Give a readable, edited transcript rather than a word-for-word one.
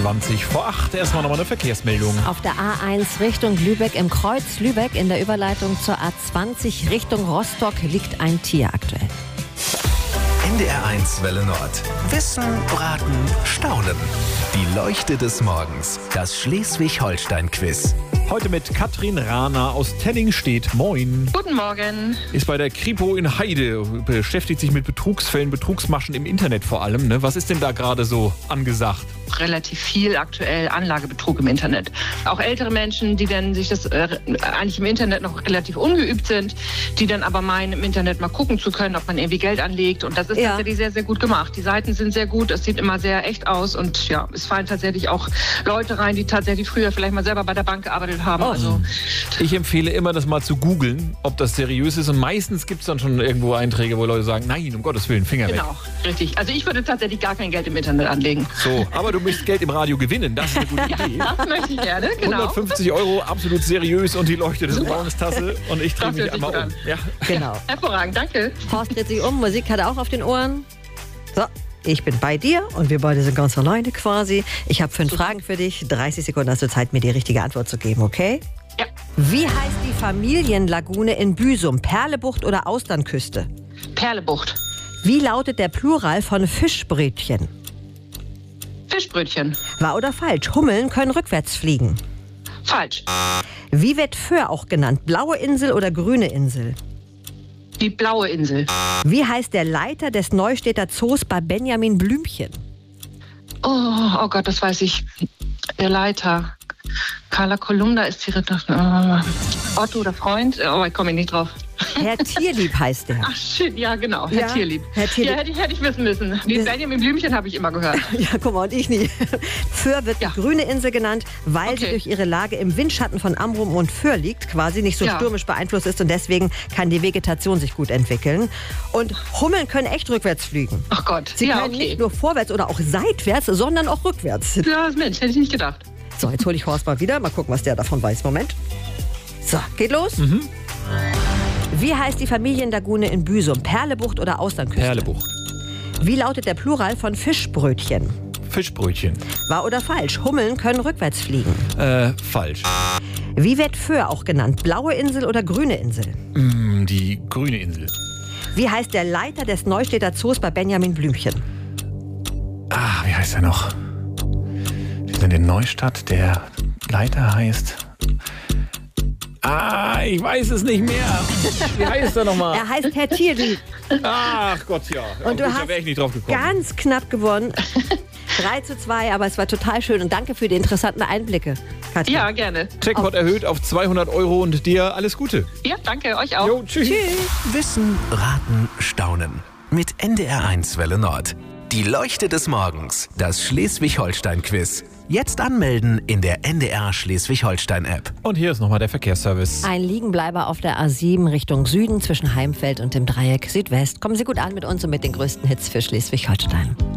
20 vor 8. Erstmal nochmal eine Verkehrsmeldung. Auf der A1 Richtung Lübeck im Kreuz Lübeck in der Überleitung zur A20 Richtung Rostock liegt ein Tier aktuell. NDR1 Welle Nord. Wissen, Raten, Staunen. Die Leuchte des Morgens. Das Schleswig-Holstein-Quiz. Heute mit Katrin Rahner aus Tenningstedt. Moin. Guten Morgen. Ist bei der Kripo in Heide, beschäftigt sich mit Betrugsfällen, Betrugsmaschen im Internet vor allem. Ne? Was ist denn da gerade so angesagt? Relativ viel aktuell Anlagebetrug im Internet. Auch ältere Menschen, die dann sich das eigentlich im Internet noch relativ ungeübt sind, die dann aber meinen, im Internet mal gucken zu können, ob man irgendwie Geld anlegt. Und das ist tatsächlich sehr, sehr gut gemacht. Die Seiten sind sehr gut, es sieht immer sehr echt aus. Und ja, es fallen tatsächlich auch Leute rein, die tatsächlich früher vielleicht mal selber bei der Bank gearbeitet haben. Also, ich empfehle immer, das mal zu googeln, ob das seriös ist. Und meistens gibt es dann schon irgendwo Einträge, wo Leute sagen, nein, um Gottes Willen, Finger weg. Genau, richtig. Also ich würde tatsächlich gar kein Geld im Internet anlegen. So, aber du möchtest Geld im Radio gewinnen, das ist eine gute Idee. Das möchte ich gerne, genau. 150 €, absolut seriös und die Leuchte des Morgenstasse. Und ich drehe mich einmal um. Ja. Genau. Hervorragend, danke. Horst dreht sich um, Musik hat er auch auf den Ohren. So, ich bin bei dir und wir beide sind ganz alleine quasi. Ich habe 5 Fragen für dich. 30 Sekunden hast du Zeit, mir die richtige Antwort zu geben, okay? Ja. Wie heißt die Familienlagune in Büsum? Perlebucht oder Austernküste? Perlebucht. Wie lautet der Plural von Fischbrötchen? Fischbrötchen. Wahr oder falsch? Hummeln können rückwärts fliegen. Falsch. Wie wird Föhr auch genannt? Blaue Insel oder grüne Insel? Die blaue Insel. Wie heißt der Leiter des Neustädter Zoos bei Benjamin Blümchen? Oh Gott, das weiß ich. Der Leiter. Carla Kolumna ist die Otto oder Freund? Oh, ich komme nicht drauf. Herr Tierlieb heißt der. Ach shit, ja genau, Herr Tierlieb. Herr Tierlieb. Ja, hätte ich wissen müssen. Die Benjamin Blümchen habe ich immer gehört. Ja, guck mal, und ich nie. Föhr wird grüne Insel genannt, weil sie durch ihre Lage im Windschatten von Amrum und Föhr liegt, quasi nicht so stürmisch beeinflusst ist und deswegen kann die Vegetation sich gut entwickeln. Und Hummeln können echt rückwärts fliegen. Ach Gott. Sie können nicht nur vorwärts oder auch seitwärts, sondern auch rückwärts. Ja, Mensch, hätte ich nicht gedacht. So, jetzt hole ich Horst mal wieder. Mal gucken, was der davon weiß. Moment. So, geht los. Wie heißt die Familienlagune in Büsum? Perlebucht oder Austernküste? Perlebucht. Wie lautet der Plural von Fischbrötchen? Fischbrötchen. Wahr oder falsch? Hummeln können rückwärts fliegen. Falsch. Wie wird Föhr auch genannt? Blaue Insel oder grüne Insel? Die grüne Insel. Wie heißt der Leiter des Neustädter Zoos bei Benjamin Blümchen? Wie heißt er noch? Wir sind in Neustadt. Der Leiter heißt... ich weiß es nicht mehr. Wie heißt er nochmal? Er heißt Herr Tierlieb. Ach Gott, ja. Und du hast wäre ich nicht drauf gekommen. ganz knapp gewonnen. 3:2, aber es war total schön. Und danke für die interessanten Einblicke, Katja. Ja, gerne. Jackpot erhöht auf 200 € und dir alles Gute. Ja, danke, euch auch. Jo, tschüss. Wissen, Raten, Staunen. Mit NDR1 Welle Nord. Die Leuchte des Morgens. Das Schleswig-Holstein-Quiz. Jetzt anmelden in der NDR Schleswig-Holstein-App. Und hier ist nochmal der Verkehrsservice. Ein Liegenbleiber auf der A7 Richtung Süden zwischen Heimfeld und dem Dreieck Südwest. Kommen Sie gut an mit uns und mit den größten Hits für Schleswig-Holstein.